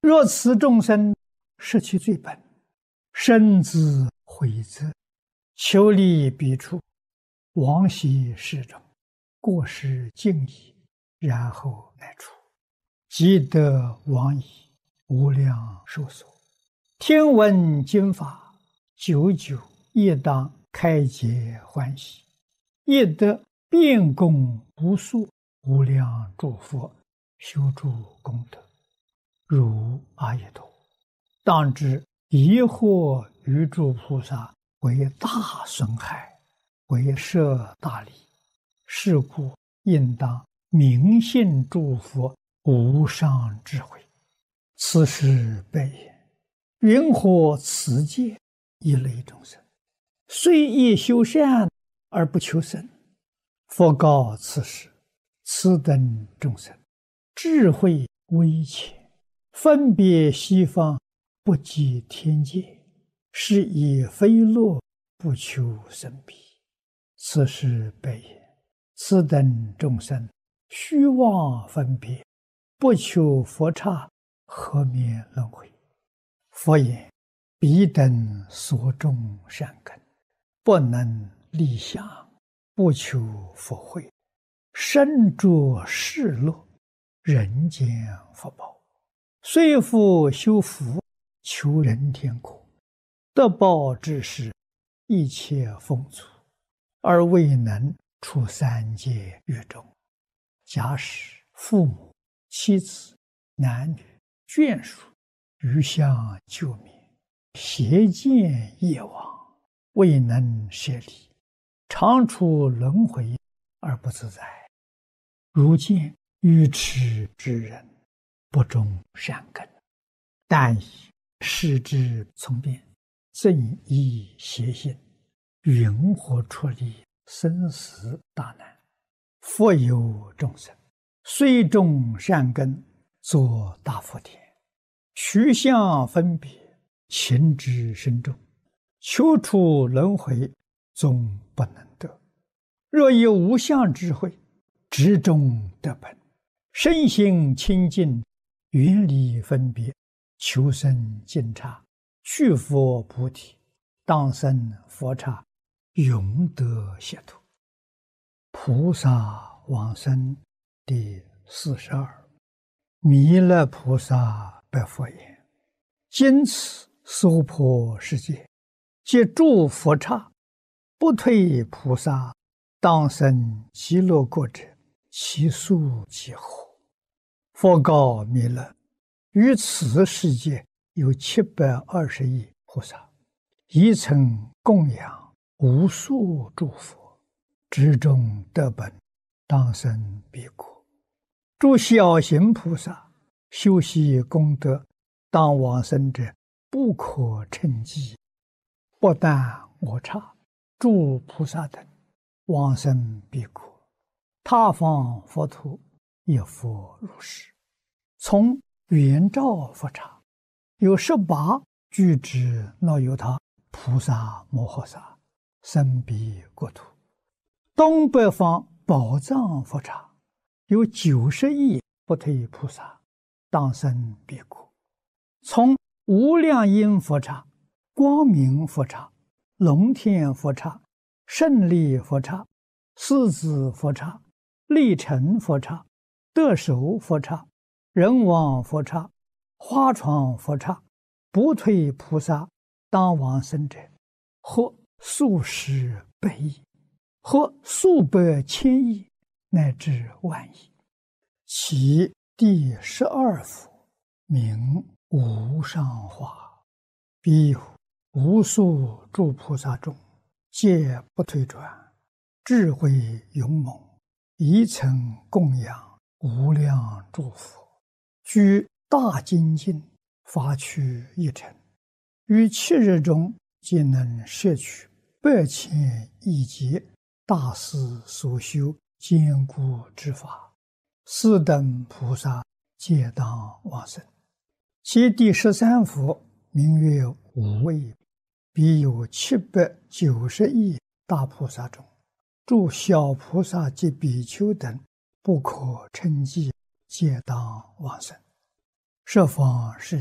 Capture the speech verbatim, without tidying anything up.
若此众生失其最本，深自悔责，求离彼处，往昔世中，过失尽矣，然后乃出，即得往矣，无量寿所。听闻经法，久久亦当开解欢喜，亦得遍供无数无量诸佛修诸功德，如阿逸陀。当知疑惑于诸菩萨为大损害，为摄大利，是故应当明信诸佛无上智慧。此时备言：云何此界一类众生，虽亦修善而不求生？佛告此时：此等众生智慧微浅，分别西方，不及天界，是以非乐不求生彼。此时备言：此等众生虚妄分别，不求佛刹，何免轮回？佛言：彼等所种善根，不能立想，不求佛慧，身着世乐，人间福报，虽复修福，求人天国，得报之时，一切丰足，而未能出三界狱中。假使父母、妻子、男女、眷属余相救灭，邪见业往，未能舍离，常处轮回而不自在。如见愚痴之人，不种善根，但以视之从变，正依邪心，云何出离生死大难？复有众生，虽种善根，作大福田，取相分别，情之深重，求出轮回，终不能得。若有无相智慧，执中得本，身心清净，远离分别，求生净刹，去佛菩提，当生佛刹，永得解脱。菩萨往生第四十二。弥勒菩萨白佛言：今此娑婆世界，皆诸佛刹，不退菩萨，当生极乐国者，其数几何？佛告弥勒：于此世界有七百二十亿菩萨，一曾供养无数诸佛，执中得本，当生彼国。诸小行菩萨修习功德，当往生者不可称计。不但我刹，诸菩萨等往生彼国，他方佛土亦复如是。从圆照佛刹，有十八具之那由他菩萨摩诃萨生彼国土。东北方宝藏佛刹，有九十亿不退菩萨，当生彼国。从无量音佛刹、光明佛刹、龙天佛刹、胜利佛刹、狮子佛刹、力成佛刹、得手佛刹、人王佛刹、花床佛刹，不退菩萨当往生者，或数十百亿，或数百千亿，乃至万亿。其第十二佛名无上化，彼有无数诸菩萨中，皆不退转，智慧勇猛，一曾供养无量诸佛，居大精进，发趣一尘，于七日中皆能摄取百千亿劫大师所修坚固之法，四等菩萨皆当往生。其第十三佛名曰无畏，彼有七百九十亿大菩萨中，诸小菩萨及比丘等不可称计，皆当往生。十方世